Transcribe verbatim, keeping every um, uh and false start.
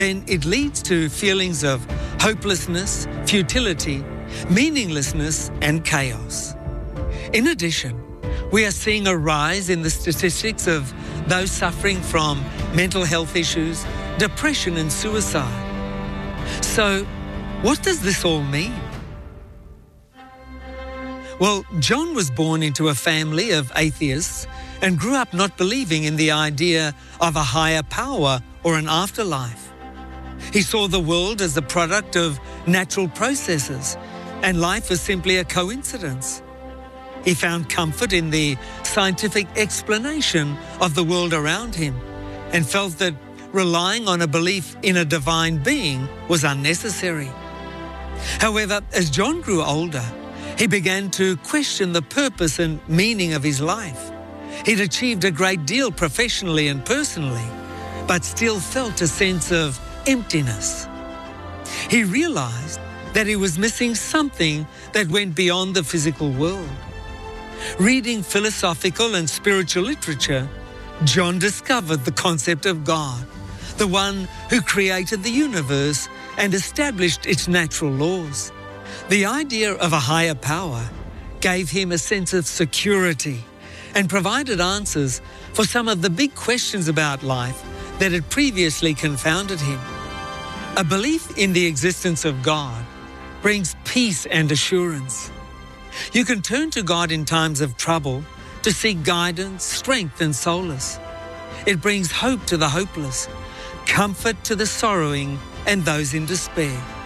then it leads to feelings of hopelessness, futility, meaninglessness, and chaos. In addition, we are seeing a rise in the statistics of those suffering from mental health issues, depression, and suicide. So, what does this all mean? Well, John was born into a family of atheists and grew up not believing in the idea of a higher power or an afterlife. He saw the world as the product of natural processes, and life was simply a coincidence. He found comfort in the scientific explanation of the world around him and felt that relying on a belief in a divine being was unnecessary. However, as John grew older, he began to question the purpose and meaning of his life. He'd achieved a great deal professionally and personally, but still felt a sense of emptiness. He realized that he was missing something that went beyond the physical world. Reading philosophical and spiritual literature, John discovered the concept of God, the one who created the universe and established its natural laws. The idea of a higher power gave him a sense of security and provided answers for some of the big questions about life that had previously confounded him. A belief in the existence of God brings peace and assurance. You can turn to God in times of trouble to seek guidance, strength, and solace. It brings hope to the hopeless, comfort to the sorrowing, and those in despair.